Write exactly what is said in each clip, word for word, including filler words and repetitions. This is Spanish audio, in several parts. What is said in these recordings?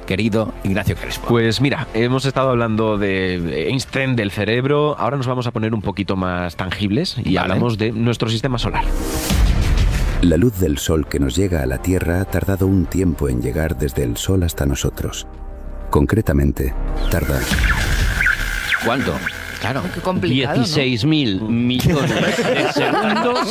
querido Ignacio Crespo? Pues mira, hemos estado hablando de Einstein, del cerebro, ahora nos vamos a poner un poquito más tangibles y vale. hablamos de nuestro sistema solar. La luz del sol que nos llega a la Tierra ha tardado un tiempo en llegar desde el sol hasta nosotros. Concretamente, tarda... ¿Cuánto? Claro, qué complicado, dieciséis mil ¿no? millones de segundos,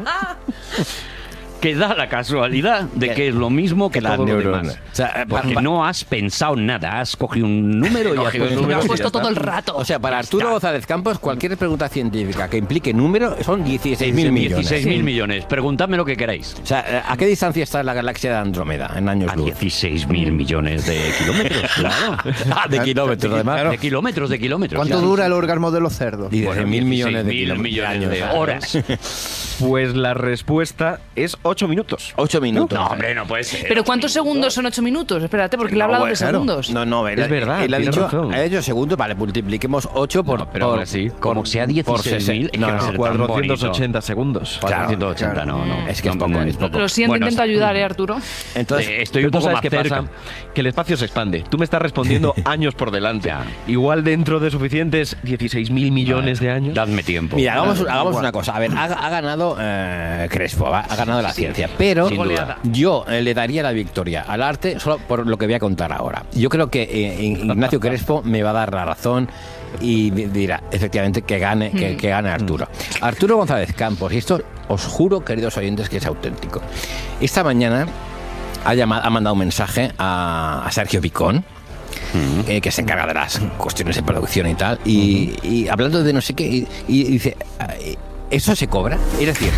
que da la casualidad de que es lo mismo que la todo neurona. lo demás. O sea, porque pa, no has pensado nada, has cogido un número y has puesto, un lo has número puesto todo el rato. O sea, para Arturo González Campos, cualquier pregunta científica que implique número son dieciséis mil millones. dieciséis mil millones. Preguntadme lo que queráis. O sea, ¿a qué distancia está la galaxia de Andrómeda en años A luz? dieciséis mil millones de kilómetros, claro. Ah, de kilómetros, además. Claro. De kilómetros, de kilómetros. ¿Cuánto claro. dura el orgasmo de los cerdos? dieciséis mil millones de mil millones de años. horas. Pues la respuesta es ocho minutos. ocho minutos. No, hombre, no puede ser. ¿Pero cuántos segundos son ocho minutos? Espérate, porque le he hablado de segundos. No, no, él, Es verdad, Él ha tienes dicho, razón. ha dicho segundos, vale, multipliquemos ocho por... No, pero por aún así, como sea dieciséis mil, es que no, va a no, ser tan cuatrocientos ochenta bonito. segundos. cuatrocientos ochenta, no, no. Es que es No, poco, no, es poco. Lo siento, Bueno, intento ayudar, ¿eh, Arturo? Entonces, Eh, estoy un Pero tú poco sabes más qué cerca. pasa, que el espacio se expande. Tú me estás respondiendo años por delante. Igual dentro de suficientes dieciséis mil millones de años. Dadme tiempo. mira, hagamos, Vale, hagamos igual. una cosa. A ver, ha, ha ganado eh, Crespo, ¿va? Ha ganado la ciencia, pero sin duda. yo eh, le daría la victoria al arte solo por lo que voy a contar ahora. Yo creo que eh, Ignacio Crespo me va a dar la razón y dirá, efectivamente, que gane, que, que gane Arturo. Arturo González Campos, y esto os juro, queridos oyentes, que es auténtico. Esta mañana ha, llamado, ha mandado un mensaje a, a Sergio Picón, eh, que se encarga de las cuestiones de producción y tal, y, y hablando de no sé qué, y, y dice, ¿eso se cobra? Es decir...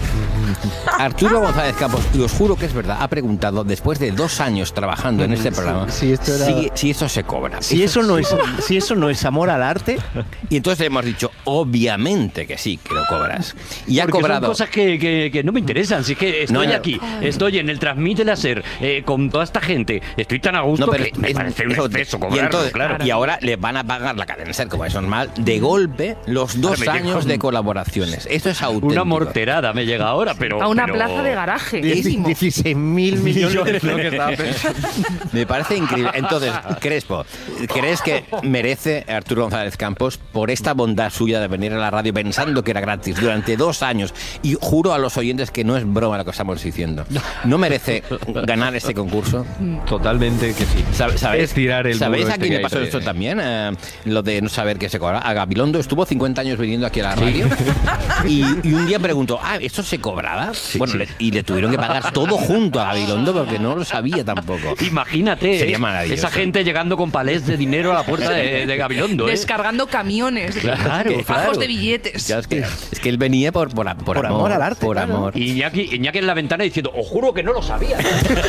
Arturo González Campos, y os juro que es verdad, ha preguntado después de dos años trabajando en este programa si esto era- si, si esto se cobra. Si eso no es, si eso no es amor al arte, Y entonces le hemos dicho, obviamente que sí, que lo cobras. Y ha Porque cobrado. son cosas que, que, que no me interesan. Si es que estoy No, no. aquí, estoy en el Transmite Láser eh, con toda esta gente, estoy tan a gusto No, pero que me es- parece un eso- exceso y, cobrarlo, entonces- claro. y ahora le van a pagar la cadena SER, como es normal, de golpe los dos Ahora me años llega de colaboraciones. Esto es auténtico. Una morterada me llega ahora, pero... A una pero- plaza de garaje. dieciséis mil millones. Lo que estaba pensando. Me parece increíble. Entonces, Crespo, ¿crees que merece Arturo González Campos por esta bondad suya de venir a la radio pensando que era gratis durante dos años? Y juro a los oyentes que no es broma lo que estamos diciendo. ¿No merece ganar este concurso? Totalmente que sí. ¿Sabe- ¿Sabéis, Es tirar el ¿sabéis duro a este quién que le hay pasó todavía, esto eh? también? Eh, lo de no saber qué se cobra. A Gabilondo estuvo cincuenta años viniendo aquí a la radio y, y un día preguntó, ah, ¿esto se cobraba? bueno, sí. le- y le tuvieron que pagar todo junto a Gabilondo porque no lo sabía tampoco. Imagínate, Sería eh, maravilloso. esa gente llegando con palés de dinero a la puerta de, de Gabilondo. ¿eh? Descargando camiones, Claro, fajos claro. de billetes. Ya, es, que, es que él venía por, por, por, Por amor al arte, Por claro. amor. Y Iñaki, Iñaki en la ventana diciendo, os juro que no lo sabía.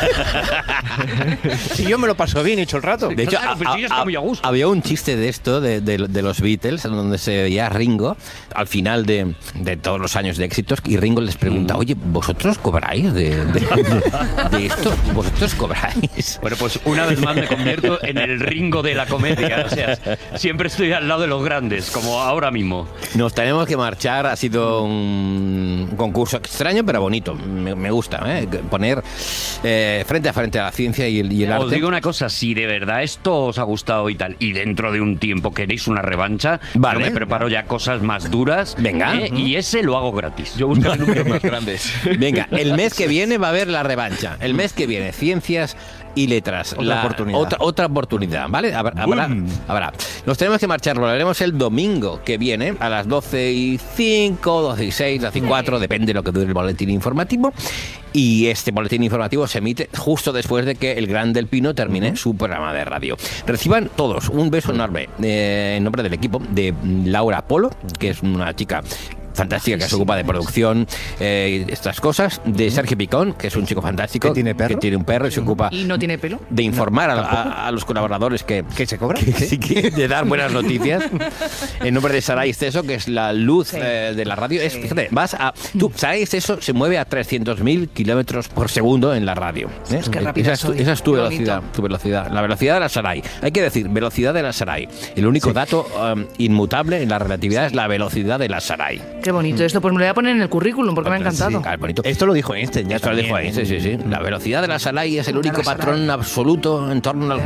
Si yo me lo paso bien, he hecho el rato. De hecho, Claro, pero sí, está muy a gusto. había un chiste de esto, de, de- de los Beatles, en donde se veía a Ringo al final de, de todos los años de éxitos, y Ringo les pregunta, oye, ¿vosotros cobráis de, de- de esto? ¿Vosotros cobráis? Bueno, pues una vez más me convierto en el Ringo de la comedia. O sea, siempre estoy al lado de los grandes, como ahora mismo. Nos tenemos que marchar, ha sido un concurso extraño pero bonito, me, me gusta, ¿eh? Poner eh, frente a frente a la ciencia y el, y el arte. Os digo una cosa, si de verdad esto os ha gustado y tal, y dentro de un tiempo queréis una revancha, Vale. yo me preparo ya cosas más duras. Venga. ¿eh? Y ese lo hago gratis. Yo busco números más grandes. Venga, el mes que viene va a haber la revancha. El mes que viene, ciencias y letras. Otra La- oportunidad. Otra, otra oportunidad, ¿vale? Habrá, habrá, habrá. Nos tenemos que marchar, lo haremos el domingo que viene a las doce y cinco, doce y seis, doce y cuatro, depende de lo que dure el boletín informativo. Y este boletín informativo se emite justo después de que el Gran del Pino termine su programa de radio. Reciban todos un beso enorme eh, en nombre del equipo de Laura Polo, que es una chica fantástica que se ocupa de producción, eh, estas cosas, de Sergio Picón, que es un chico fantástico ¿Que tiene perro? que tiene un perro y se ocupa ¿Y no tiene pelo? de informar a, a- a los colaboradores que, ¿Que se cobra? que- sí, que- de dar buenas noticias. En nombre de Saray Esteso, que es la luz eh, de la radio. Es, fíjate, vas a. Tú, Saray Esteso se mueve a trescientos mil kilómetros por segundo en la radio. ¿eh? Qué rápida esa, es tu, soy. esa es tu Qué velocidad, bonito. tu velocidad. La velocidad de la Saray. Hay que decir, velocidad de la Saray. El único dato um, inmutable en la relatividad es la velocidad de la Saray. Qué bonito esto, pues me lo voy a poner en el currículum porque me ha encantado. Claro, bonito. Esto lo dijo Einstein ya Esto lo dijo también. ahí, sí, sí, sí. La velocidad de la Saray es el De la único Saray. patrón absoluto en torno al